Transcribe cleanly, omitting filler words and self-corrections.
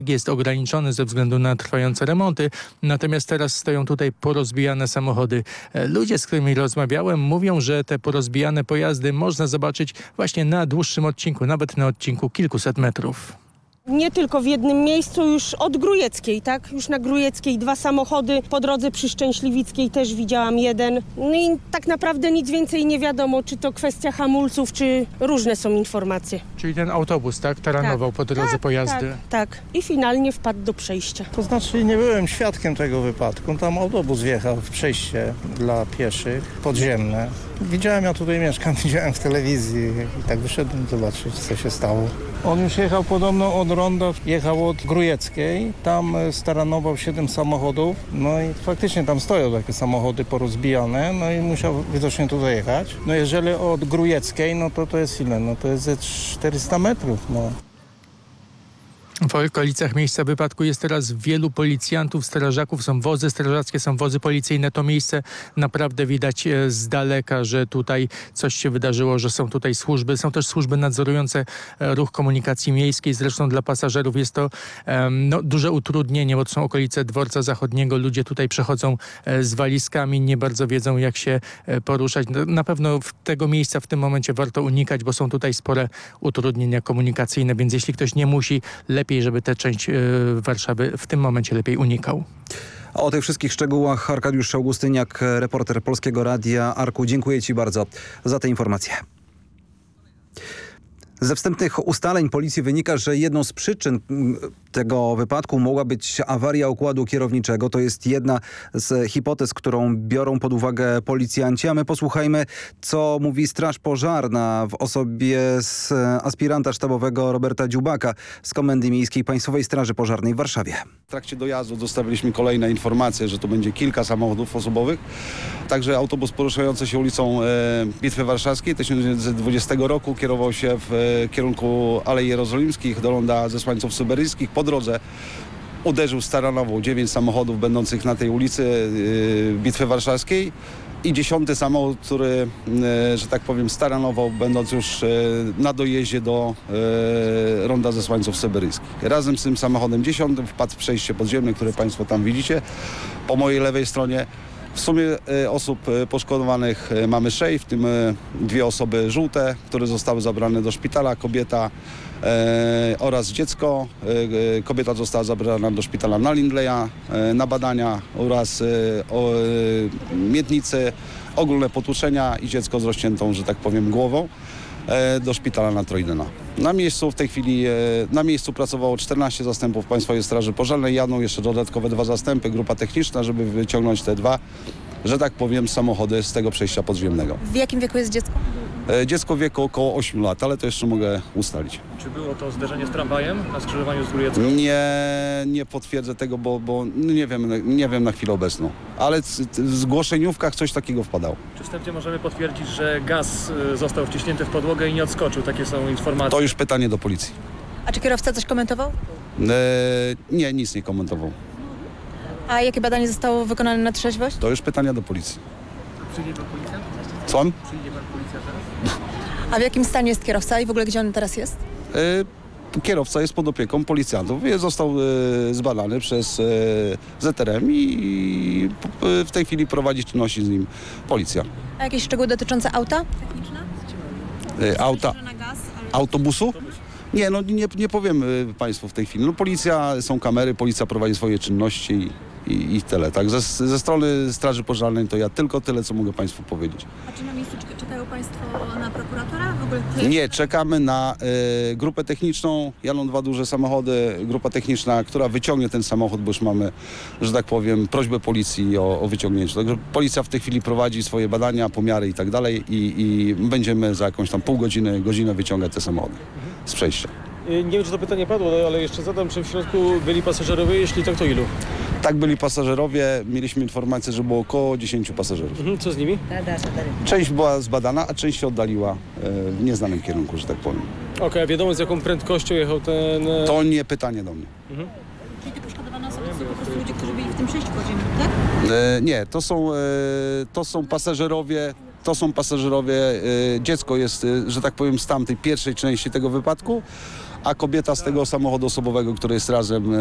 jest ograniczony ze względu na trwające remonty, natomiast teraz stoją tutaj porozbijane samochody. Ludzie, z którymi rozmawiałem, mówią, że te porozbijane pojazdy można zobaczyć właśnie na dłuższym odcinku, nawet na odcinku kilkuset metrów. Nie tylko w jednym miejscu, już od Grójeckiej, tak? Już na Grójeckiej 2 samochody, po drodze przy Szczęśliwickiej też widziałam 1. No i tak naprawdę nic więcej nie wiadomo, czy to kwestia hamulców, czy różne są informacje. Czyli ten autobus, tak? Taranował po drodze pojazdy. Tak. I finalnie wpadł do przejścia. To znaczy nie byłem świadkiem tego wypadku. Tam autobus wjechał w przejście dla pieszych, podziemne. Widziałem, ja tutaj mieszkam, widziałem w telewizji i tak wyszedłem zobaczyć, co się stało. On już jechał podobno od ronda, jechał od Grójeckiej, tam staranował 7 samochodów, no i faktycznie tam stoją takie samochody porozbijane, no i musiał widocznie tu dojechać. No jeżeli od Grójeckiej, no to jest ile? No to jest ze 400 metrów, no. W okolicach miejsca wypadku jest teraz wielu policjantów, strażaków, są wozy strażackie, są wozy policyjne. To miejsce naprawdę widać z daleka, że tutaj coś się wydarzyło, że są tutaj służby. Są też służby nadzorujące ruch komunikacji miejskiej. Zresztą dla pasażerów jest to duże utrudnienie, bo to są okolice Dworca Zachodniego. Ludzie tutaj przechodzą z walizkami, nie bardzo wiedzą, jak się poruszać. Na pewno tego miejsca w tym momencie warto unikać, bo są tutaj spore utrudnienia komunikacyjne, więc jeśli ktoś nie musi, lepiej, żeby tę część Warszawy w tym momencie lepiej unikał. A o tych wszystkich szczegółach Arkadiusz Augustyniak, reporter Polskiego Radia. Arku, dziękuję Ci bardzo za te informacje. Ze wstępnych ustaleń policji wynika, że jedną z przyczyn tego wypadku mogła być awaria układu kierowniczego. To jest jedna z hipotez, którą biorą pod uwagę policjanci. A my posłuchajmy, co mówi Straż Pożarna w osobie z aspiranta sztabowego Roberta Dziubaka z Komendy Miejskiej Państwowej Straży Pożarnej w Warszawie. W trakcie dojazdu dostawiliśmy kolejne informacje, że to będzie kilka samochodów osobowych. Także autobus poruszający się ulicą Bitwy Warszawskiej 1920 roku kierował się w kierunku Alei Jerozolimskich do ronda Zesłańców Syberyjskich. Po drodze uderzył, staranował 9 samochodów będących na tej ulicy Bitwy Warszawskiej i 10. samochód, który, że tak powiem, staranował, będąc już na dojeździe do ronda Zesłańców Syberyjskich. Razem z tym samochodem 10. wpadł w przejście podziemne, które Państwo tam widzicie. Po mojej lewej stronie w sumie osób poszkodowanych mamy 6, w tym 2 osoby żółte, które zostały zabrane do szpitala, kobieta oraz dziecko. Kobieta została zabrana do szpitala na Lindleya na badania oraz miednicy, ogólne potłuczenia i dziecko z rozciętą, że tak powiem, głową do szpitala na Trojdena. Na miejscu w tej chwili, pracowało 14 zastępów Państwowej Straży Pożarnej. Jadą jeszcze dodatkowe 2 zastępy, grupa techniczna, żeby wyciągnąć te 2, że tak powiem, samochody z tego przejścia podziemnego. W jakim wieku jest dziecko? Dziecko w wieku około 8 lat, ale to jeszcze mogę ustalić. Czy było to zderzenie z tramwajem na skrzyżowaniu z Grójecką? Nie potwierdzę tego, bo nie wiem na chwilę obecną. Ale w zgłoszeniówkach coś takiego wpadało. Czy wstępnie możemy potwierdzić, że gaz został wciśnięty w podłogę i nie odskoczył? Takie są informacje. To już pytanie do policji. A czy kierowca coś komentował? Nie, nic nie komentował. A jakie badanie zostało wykonane na trzeźwość? To już pytania do policji. Przyjdzie pan policja? Słucham? Przyjdzie pan policja teraz? A w jakim stanie jest kierowca i w ogóle gdzie on teraz jest? Kierowca jest pod opieką policjantów. Został zbadany przez ZRM i w tej chwili prowadzi czynności z nim policja. A jakieś szczegóły dotyczące auta? Auta? Autobusu? Nie powiem Państwu w tej chwili. Policja, są kamery, policja prowadzi swoje czynności i tyle. Tak, ze strony Straży Pożarnej to ja tylko tyle, co mogę Państwu powiedzieć. A czy na miejscu czekają Państwo na prokuratora? W ogóle Nie, czekamy na grupę techniczną. Jadą 2 duże samochody. Grupa techniczna, która wyciągnie ten samochód, bo już mamy, że tak powiem, prośbę policji o wyciągnięcie. Także policja w tej chwili prowadzi swoje badania, pomiary i tak dalej i będziemy za jakąś tam pół godziny, godzinę wyciągać te samochody z przejścia. Nie wiem, czy to pytanie padło, ale jeszcze zadam, czy w środku byli pasażerowie, jeśli tak, to ilu? Tak, byli pasażerowie. Mieliśmy informację, że było około 10 pasażerów. Co z nimi? Część była zbadana, a część się oddaliła w nieznanym kierunku, że tak powiem. Okej, a wiadomo, z jaką prędkością jechał ten... To nie pytanie do mnie. Czyli te poszkodowane osoby to po prostu ludzie, którzy byli w tym przejściu podziemnym, tak? Nie, to są pasażerowie. To są pasażerowie. Dziecko jest, że tak powiem, z tamtej pierwszej części tego wypadku, a kobieta z tego samochodu osobowego, który jest razem